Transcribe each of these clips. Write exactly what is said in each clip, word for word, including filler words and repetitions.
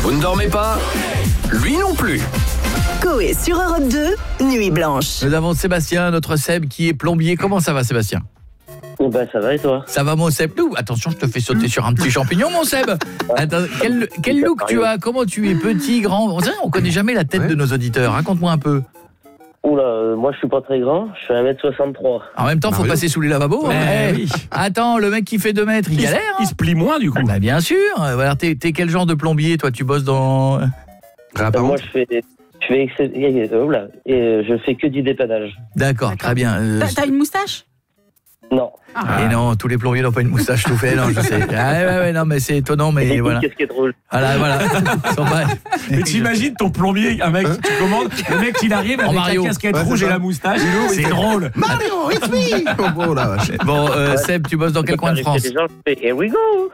Vous ne dormez pas? Lui non plus. Coé sur Europe deux, Nuit Blanche. Nous avons Sébastien, notre Seb, qui est plombier. Comment ça va, Sébastien? Oh bah ça va et toi? Ça va, mon Seb? Ouh, attention, je te fais sauter sur un petit champignon, mon Seb. Attends, quel, quel look tu as? Comment tu es? Petit, grand? On connaît jamais la tête ouais. de nos auditeurs. Raconte-moi un peu. Oula, euh, moi je suis pas très grand, je fais un mètre soixante-trois. En même temps, faut Mario. passer sous les lavabos. Hein. Eh, oui. Attends, le mec qui fait deux mètres, il, il galère. Hein. Il se plie moins du coup. Bah bien sûr. Alors, t'es, t'es quel genre de plombier, toi? Tu bosses dans... Euh, moi je fais... Je fais, excès... Oula, et je fais que du dépannage. D'accord, D'accord. très bien. Euh, t'as, t'as une moustache? Non. Ah. Et non, tous les plombiers n'ont pas une moustache tout fait, non, je sais. Ah, ouais, ouais, non, mais c'est étonnant, mais voilà. Qu'est-ce qui est drôle. Voilà, voilà. Mais t'imagines ton plombier, un mec, tu commandes, le mec il arrive avec Mario. la casquette ouais, rouge et la moustache, c'est drôle. Mario, it's me. Bon, là, bon euh, Seb, tu bosses dans quel coin de France? Gens, fais, here we go.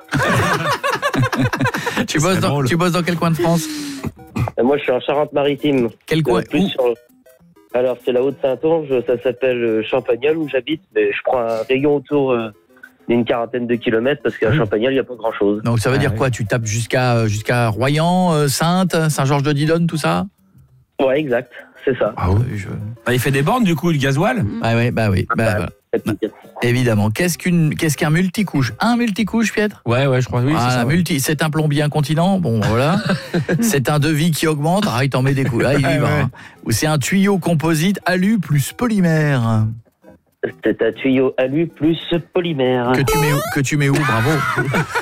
tu, bosses dans, tu bosses dans quel coin de France? Moi, je suis en Charente-Maritime. Quel coin? Plus sur... Alors, c'est la Haute-Saintonge, ça s'appelle Champagnol où j'habite, mais je prends un rayon autour euh, d'une quarantaine de kilomètres parce qu'à Champagnol, il n'y a pas grand-chose. Donc, ça veut ah, dire oui. quoi? Tu tapes jusqu'à jusqu'à Royan, euh, Saintes, Saint-Georges-de-Didonne, tout ça? Ouais, exact, c'est ça. Ah oui, je... bah, il fait des bornes, du coup, le gasoil? Ah oui, bah oui. Bah, bah, bah, évidemment. Qu'est-ce, qu'une, qu'est-ce qu'un multicouche? Un multicouche, Pietre? Ouais, ouais, je crois. Oui, ah, c'est, ça, multi, ouais. c'est un plombier incontinent. Bon, voilà. C'est un devis qui augmente. Ah, il t'en met des coups. Là, il y va. Ouais. Hein. Ou c'est un tuyau composite alu plus polymère. C'est un tuyau alu plus polymère. Que tu mets où, que tu mets où bravo.